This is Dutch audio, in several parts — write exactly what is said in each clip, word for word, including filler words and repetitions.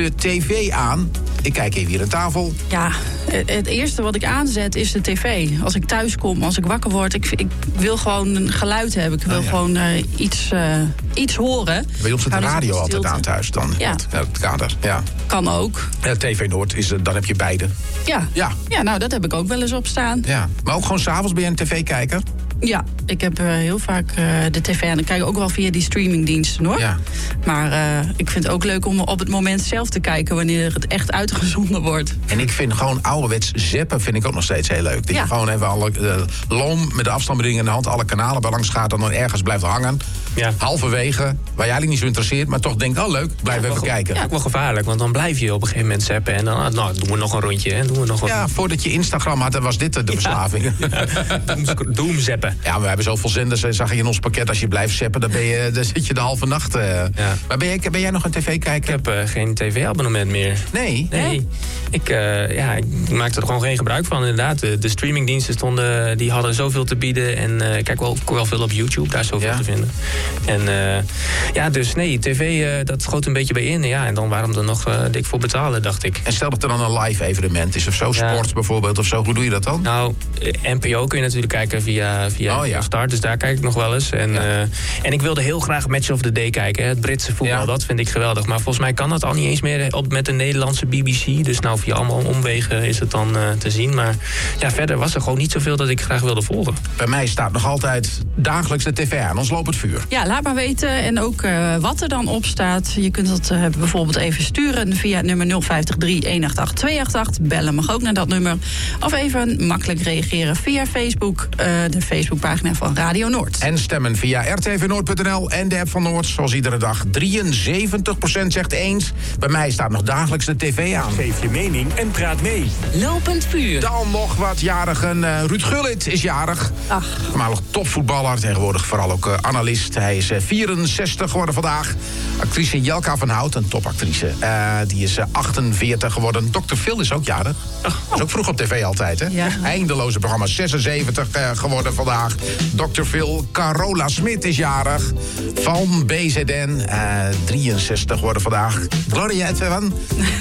de tv aan? Ik kijk even hier aan tafel. Ja, het eerste wat ik aanzet is de tv. Als ik thuis kom, als ik wakker word, ik, ik wil gewoon een geluid hebben. Ik wil oh, ja. gewoon uh, iets, uh, iets horen. Bij ons zit de radio altijd aan thuis dan. Ja. Het, het kader. Ja. Kan ook. Ja, T V Noord, is, dan heb je beide. Ja. Ja. Ja, nou, dat heb ik ook wel eens op staan. Ja. Maar ook gewoon 's avonds ben je een tv-kijker? Ja, ik heb uh, heel vaak uh, de tv aan. Ik kijk ook wel via die streamingdiensten, hoor. Ja. Maar uh, ik vind het ook leuk om op het moment zelf te kijken wanneer het echt uitgezonden wordt. En ik vind gewoon ouderwets zappen vind ik ook nog steeds heel leuk. Dat ja. je gewoon even alle uh, loom met de afstandsbediening in de hand, alle kanalen bij langs gaat en dan ergens blijft hangen. Ja. Halverwege, waar je eigenlijk niet zo interesseert, maar toch denkt, oh leuk, blijf ja, even wel, kijken. Ja, ook wel gevaarlijk, want dan blijf je op een gegeven moment zappen en dan nou, doen we nog een rondje. En doen we nog een... Ja, voordat je Instagram had, was dit de verslaving. Ja. Doom, doom zappen. Ja, we hebben zoveel zenders, zag je in ons pakket, als je blijft zappen, dan, ben je, dan zit je de halve nacht. Uh. Ja. Maar ben jij, ben jij nog een tv-kijker? Ik heb uh, geen tv-abonnement meer. Nee? Nee. Ik, uh, ja, ik maakte er gewoon geen gebruik van, inderdaad. De, de streamingdiensten stonden, die hadden zoveel te bieden. En uh, ik kijk wel, wel veel op YouTube, daar is zoveel ja. te vinden. En uh, ja, dus nee, tv, uh, dat schoot een beetje bij in. Ja, en dan waarom er nog uh, dik voor betalen, dacht ik. En stel dat er dan een live evenement is of zo, ja. sport bijvoorbeeld of zo. Hoe doe je dat dan? Nou, N P O kun je natuurlijk kijken via, via oh, ja. Start. Dus daar kijk ik nog wel eens. En, ja. uh, en ik wilde heel graag Match of the Day kijken. Hè. Het Britse voetbal, ja. dat vind ik geweldig. Maar volgens mij kan dat al niet eens meer op, met de Nederlandse B B C. Dus nou, via allemaal omwegen is het dan uh, te zien. Maar ja, verder was er gewoon niet zoveel dat ik graag wilde volgen. Bij mij staat nog altijd dagelijks de tv aan. Ons loopt het vuur. Ja, laat maar weten. En ook uh, wat er dan op staat. Je kunt dat uh, bijvoorbeeld even sturen via het nummer nul vijf drie, een acht acht, twee acht acht. Bellen mag ook naar dat nummer. Of even makkelijk reageren via Facebook. Uh, de Facebookpagina van Radio Noord. En stemmen via r t v noord punt n l en de app van Noord. Zoals iedere dag. drieënzeventig procent zegt eens. Bij mij staat nog dagelijks de tv aan. Geef je mening en praat mee. Lopend vuur. Dan nog wat jarigen. Uh, Ruud Gullit is jarig. Ach. Voormalig topvoetballer. Tegenwoordig vooral ook uh, analist. Hij is uh, vierenzestig geworden vandaag. Actrice Jelka van Hout, een topactrice. Uh, die is uh, achtenveertig geworden. dokter Phil is ook jarig. Ach. Dat is ook vroeg op tv altijd, hè? Ja. Eindeloze programma. zesenzeventig uh, geworden vandaag. dokter Phil. Carola Smit is jarig. Van B Z N. Uh, drieënzestig geworden vandaag. Gloria Etwan.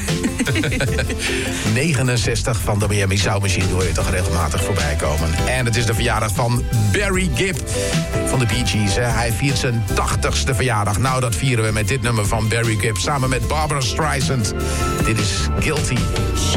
negenenzestig van de Miami Sound Machine. Hoor je toch regelmatig voorbij komen. En het is de verjaardag van Barry Gibb van de Bee Gees. Hè. Hij viert zijn tachtigste verjaardag. Nou, dat vieren we met dit nummer van Barry Gibb samen met Barbara Streisand. Dit is Guilty.